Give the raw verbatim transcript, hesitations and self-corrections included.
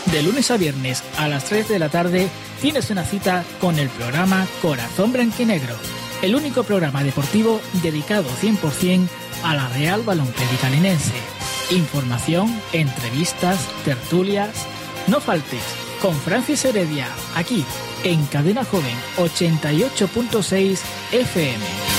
De lunes a viernes a las tres de la tarde tienes una cita con el programa Corazón Blanquinegro, el único programa deportivo dedicado cien por ciento a la Real Balompédica Linense. Información, entrevistas, tertulias. No faltes con Francis Heredia, aquí en Cadena Joven ochenta y ocho punto seis F M.